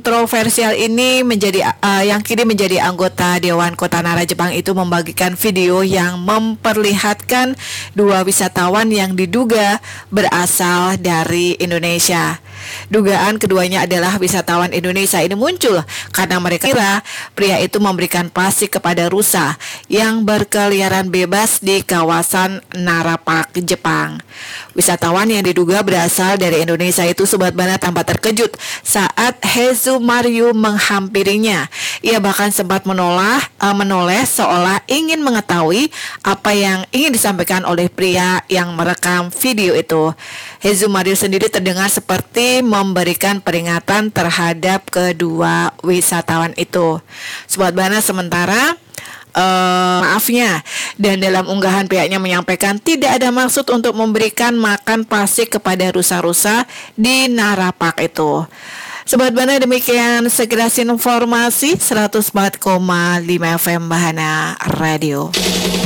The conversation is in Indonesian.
kontroversial ini yang kini menjadi anggota Dewan Kota Nara Jepang itu membagikan video yang memperlihatkan dua wisatawan yang diduga berasal dari Indonesia. Dugaan keduanya adalah wisatawan Indonesia ini muncul karena mereka kira pria itu memberikan plastik kepada rusa yang berkeliaran bebas di kawasan Nara Park, Jepang. Wisatawan yang diduga berasal dari Indonesia itu Sobat Bana tampak terkejut saat Hezumaru menghampirinya. Ia bahkan sempat menoleh seolah ingin mengetahui apa yang ingin disampaikan oleh pria yang merekam video itu. Hezumaru sendiri terdengar seperti memberikan peringatan terhadap kedua wisatawan itu. Sobat Bana, sementara maafnya, dan dalam unggahan pihaknya menyampaikan tidak ada maksud untuk memberikan makan plastik kepada rusa-rusa di Nara Park itu. Sobat Bana, demikian sekilas informasi 104,5 FM Bahana Radio.